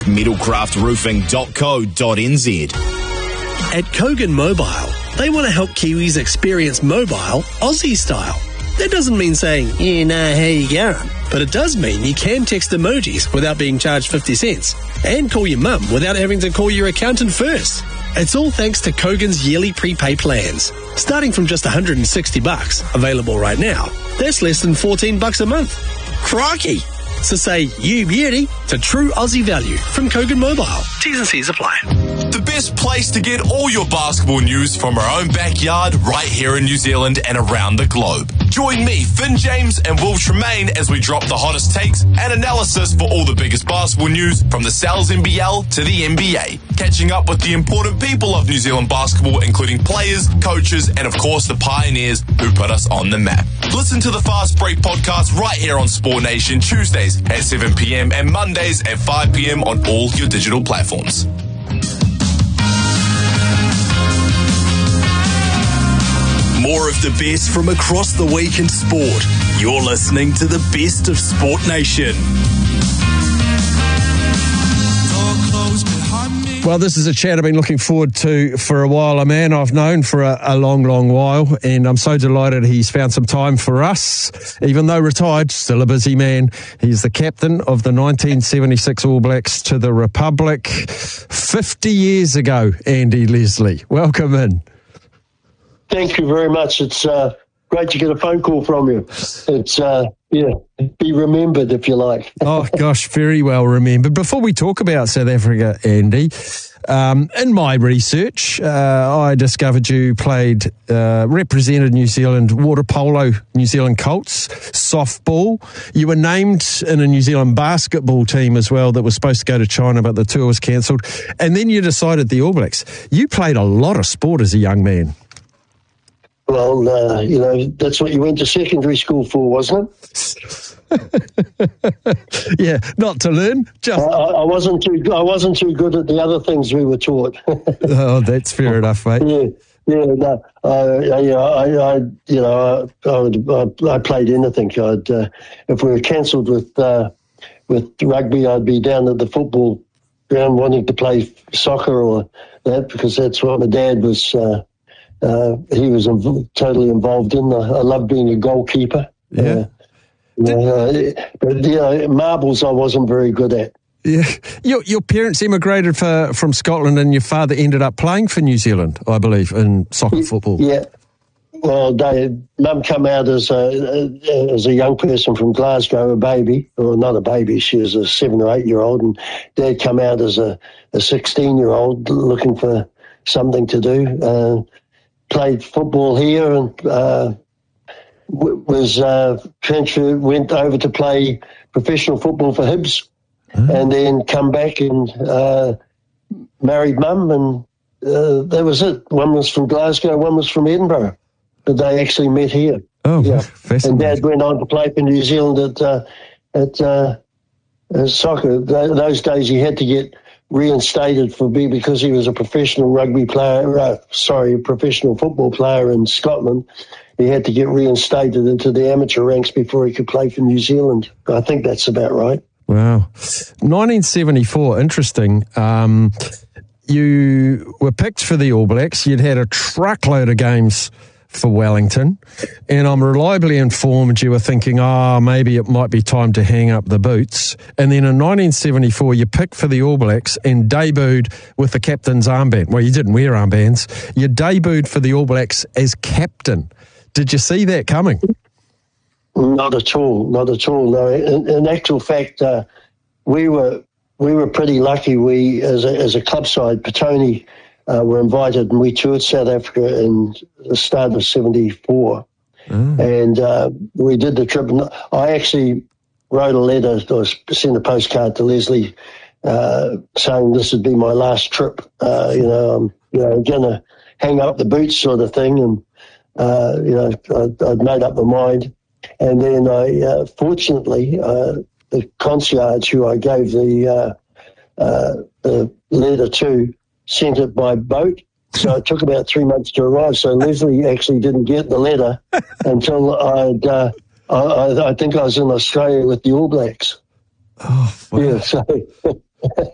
Metalcraftroofing.co.nz. At Kogan Mobile, they want to help Kiwis experience mobile Aussie style. That doesn't mean saying, yeah, nah, how you going? But it does mean you can text emojis without being charged 50 cents and call your mum without having to call your accountant first. It's all thanks to Kogan's yearly prepay plans. Starting from just $160, available right now, that's less than $14 a month. Crikey! So say you beauty to true Aussie value from Kogan Mobile. T's and C's apply. The best place to get all your basketball news from our own backyard right here in New Zealand and around the globe. Join me, Finn James and Will Tremaine as we drop the hottest takes and analysis for all the biggest basketball news from the Sal's NBL to the NBA. Catching up with the important people of New Zealand basketball, including players, coaches, and of course the pioneers who put us on the map. Listen to the Fast Break podcast right here on Sport Nation Tuesdays at 7 p.m. and Mondays at 5 p.m. on all your digital platforms. More of the best from across the week in sport. You're listening to the best of Sport Nation. Well, this is a chat I've been looking forward to for a while. A man I've known for a long, long while, and I'm so delighted he's found some time for us. Even though retired, still a busy man. He's the captain of the 1976 All Blacks to the Republic 50 years ago, Andy Leslie. Welcome in. Thank you very much. It's great to get a phone call from you. It's, be remembered, if you like. Oh, gosh, very well remembered. Before we talk about South Africa, Andy, in my research, I discovered you represented New Zealand water polo, New Zealand Colts, softball. You were named in a New Zealand basketball team as well that was supposed to go to China, but the tour was cancelled. And then you decided the All Blacks. You played a lot of sport as a young man. Well, that's what you went to secondary school for, wasn't it? Yeah, not to learn. Just I wasn't too good at the other things we were taught. Oh, that's fair enough, mate. No. I played anything. If we were cancelled with rugby, I'd be down at the football ground wanting to play soccer or that, because that's what my dad was. He was totally involved in. I love being a goalkeeper. Yeah. But marbles I wasn't very good at. Yeah. Your parents immigrated from Scotland, and your father ended up playing for New Zealand, I believe, in soccer football. Yeah. Well, Mum come out as a young person from Glasgow, a baby, or not a baby. She was a 7 or 8 year old, and Dad come out as a 16-year-old looking for something to do. Played football here and was transferred, went over to play professional football for Hibs, and then come back and married Mum, and that was it. One was from Glasgow, one was from Edinburgh, but they actually met here. Oh, yeah. And Dad went on to play for New Zealand at soccer. Those days he had to get reinstated because he was a professional professional football player in Scotland. He had to get reinstated into the amateur ranks before he could play for New Zealand. I think that's about right. Wow. 1974, interesting. You were picked for the All Blacks. You'd had a truckload of games for Wellington, and I'm reliably informed you were thinking, maybe it might be time to hang up the boots. And then in 1974, you picked for the All Blacks and debuted with the captain's armband. Well, you didn't wear armbands. You debuted for the All Blacks as captain. Did you see that coming? Not at all. No, in actual fact, we were pretty lucky. We, as a club side, Petone, were invited, and we toured South Africa in the start of 74. And we did the trip. I actually wrote a letter, or sent a postcard to Leslie saying this would be my last trip. I'm going to hang up the boots sort of thing. And, I'd made up my mind. And then fortunately, the concierge who I gave the letter to sent it by boat. So it took about 3 months to arrive. So Leslie actually didn't get the letter until I think I was in Australia with the All Blacks. Oh, wow. Yeah, so